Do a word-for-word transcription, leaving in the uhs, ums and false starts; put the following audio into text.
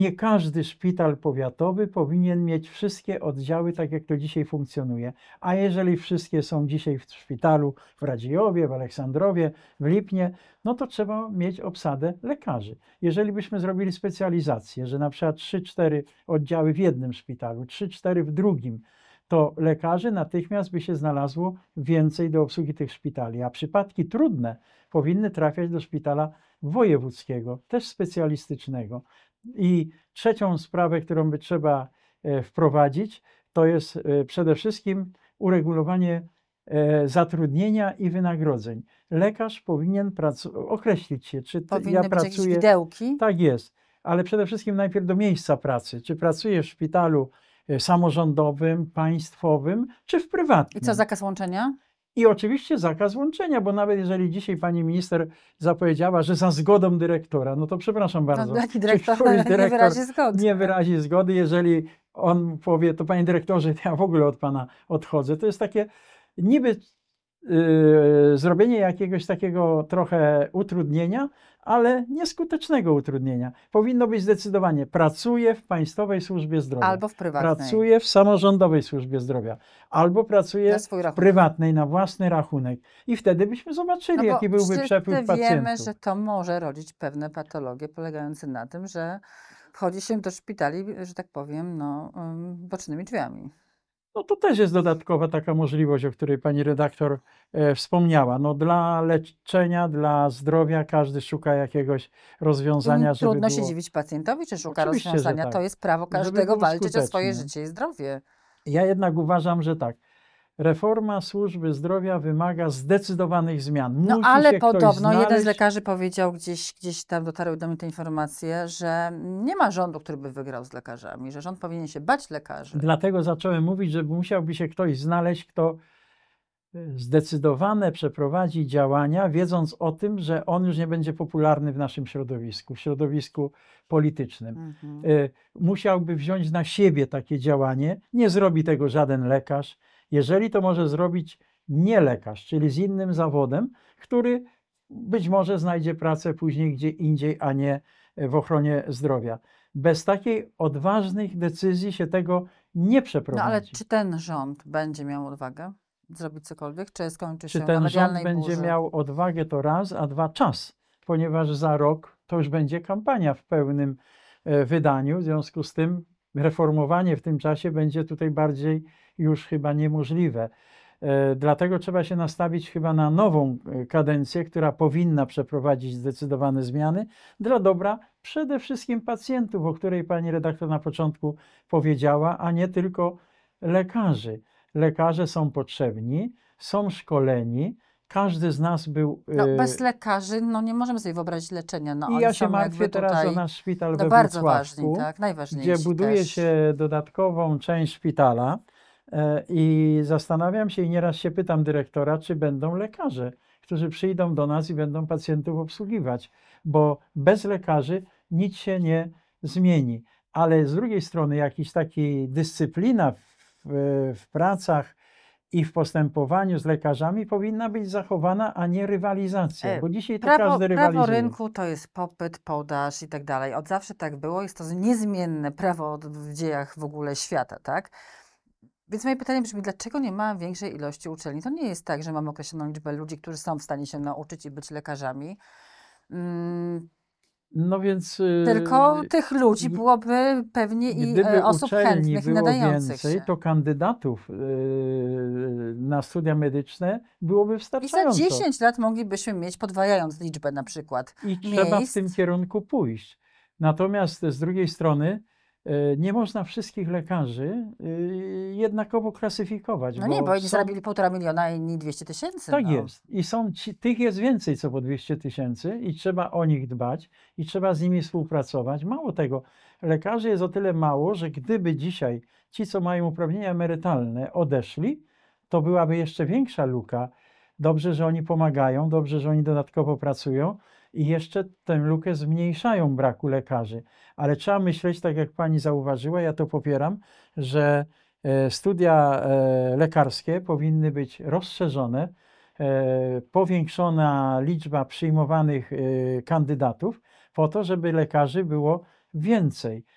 Nie każdy szpital powiatowy powinien mieć wszystkie oddziały, tak jak to dzisiaj funkcjonuje. A jeżeli wszystkie są dzisiaj w szpitalu w Radziejowie, w Aleksandrowie, w Lipnie, no to trzeba mieć obsadę lekarzy. Jeżeli byśmy zrobili specjalizację, że na przykład trzy cztery oddziały w jednym szpitalu, trzy cztery w drugim, to lekarzy natychmiast by się znalazło więcej do obsługi tych szpitali, a przypadki trudne powinny trafiać do szpitala wojewódzkiego, też specjalistycznego. I trzecią sprawę, którą by trzeba wprowadzić, to jest przede wszystkim uregulowanie zatrudnienia i wynagrodzeń. Lekarz powinien określić się, czy Powinny ja być pracuję... jakieś widełki? Tak jest, ale przede wszystkim najpierw do miejsca pracy. Czy pracuję w szpitalu samorządowym, państwowym, czy w prywatnym. I co, zakaz łączenia? I oczywiście zakaz łączenia, bo nawet jeżeli dzisiaj pani minister zapowiedziała, że za zgodą dyrektora, no to przepraszam bardzo. No, jaki dyrektor, dyrektor nie wyrazi zgody. Nie wyrazi zgody, jeżeli on powie, to panie dyrektorze, ja w ogóle od pana odchodzę. To jest takie niby yy, zrobienie jakiegoś takiego trochę utrudnienia, ale nieskutecznego utrudnienia. Powinno być zdecydowanie, pracuję w Państwowej Służbie Zdrowia. Albo w prywatnej. Pracuję w Samorządowej Służbie Zdrowia. Albo pracuję w prywatnej, na własny rachunek. I wtedy byśmy zobaczyli, no jaki byłby przepływ pacjentów. Wiemy, że to może rodzić pewne patologie polegające na tym, że wchodzi się do szpitali, że tak powiem, no, bocznymi drzwiami. No to też jest dodatkowa taka możliwość, o której pani redaktor e, wspomniała. No dla leczenia, dla zdrowia każdy szuka jakiegoś rozwiązania, I trudno żeby się było... dziwić pacjentowi, czy szuka Oczywiście, że rozwiązania. tak. To jest prawo każdego walczyć skuteczne. o swoje życie i zdrowie. Ja jednak uważam, że tak. Reforma służby zdrowia wymaga zdecydowanych zmian. Musi No ale się podobno znaleźć... jeden z lekarzy powiedział, gdzieś, gdzieś tam dotarły do mnie te informacje, że nie ma rządu, który by wygrał z lekarzami, że rząd powinien się bać lekarzy. Dlatego zacząłem mówić, że musiałby się ktoś znaleźć, kto zdecydowane przeprowadzi działania, wiedząc o tym, że on już nie będzie popularny w naszym środowisku, w środowisku politycznym. Mhm. Musiałby wziąć na siebie takie działanie. Nie zrobi tego żaden lekarz. Jeżeli to może zrobić nie lekarz, czyli z innym zawodem, który być może znajdzie pracę później gdzie indziej, a nie w ochronie zdrowia. Bez takiej odważnych decyzji się tego nie przeprowadzi. No ale czy ten rząd będzie miał odwagę zrobić cokolwiek, czy skończy czy się ten na medialnej rząd będzie burzy? miał odwagę, to raz, a dwa czas, ponieważ za rok to już będzie kampania w pełnym wydaniu, w związku z tym reformowanie w tym czasie będzie tutaj bardziej już chyba niemożliwe. Dlatego trzeba się nastawić chyba na nową kadencję, która powinna przeprowadzić zdecydowane zmiany dla dobra przede wszystkim pacjentów, o której pani redaktor na początku powiedziała, a nie tylko lekarzy. Lekarze są potrzebni, są szkoleni. Każdy z nas był... No, bez lekarzy no, nie możemy sobie wyobrazić leczenia. No, I ja się martwię teraz tutaj, o nasz szpital no, we bardzo Włocławku, ważny, tak, najważniejszy gdzie buduje też. się dodatkową część szpitala i zastanawiam się i nieraz się pytam dyrektora, czy będą lekarze, którzy przyjdą do nas i będą pacjentów obsługiwać, bo bez lekarzy nic się nie zmieni. Ale z drugiej strony jakiś taki dyscyplina w, w pracach i w postępowaniu z lekarzami powinna być zachowana, a nie rywalizacja, bo dzisiaj to prawo, każdy rywalizuje. Prawo rynku to jest popyt, podaż i tak dalej. Od zawsze tak było, jest to niezmienne prawo w dziejach w ogóle świata, tak? Więc moje pytanie brzmi, dlaczego nie ma większej ilości uczelni? To nie jest tak, że mamy określoną liczbę ludzi, którzy są w stanie się nauczyć i być lekarzami. Hmm. No więc... Tylko tych ludzi byłoby pewnie i osób chętnych i nadających więcej, się. to kandydatów na studia medyczne byłoby wystarczająco. I za dziesięć lat moglibyśmy mieć, podwajając liczbę na przykład I miejsc. Trzeba w tym kierunku pójść. Natomiast z drugiej strony nie można wszystkich lekarzy jednakowo klasyfikować. No nie, bo oni zarobili półtora miliona, a inni dwieście tysięcy. Tak no. jest. I są ci, tych jest więcej co po dwieście tysięcy i trzeba o nich dbać i trzeba z nimi współpracować. Mało tego, lekarzy jest o tyle mało, że gdyby dzisiaj ci, co mają uprawnienia emerytalne, odeszli, to byłaby jeszcze większa luka. Dobrze, że oni pomagają, dobrze, że oni dodatkowo pracują i jeszcze tę lukę zmniejszają braku lekarzy. Ale trzeba myśleć, tak jak pani zauważyła, ja to popieram, że studia lekarskie powinny być rozszerzone, powiększona liczba przyjmowanych kandydatów po to, żeby lekarzy było więcej.